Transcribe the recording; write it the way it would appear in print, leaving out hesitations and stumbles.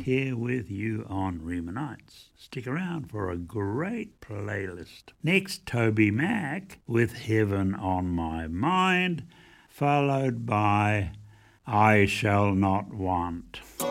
here with you on Rumour Nights. Stick around for a great playlist. Next, Toby Mac with Heaven on My Mind, followed by I Shall Not Want.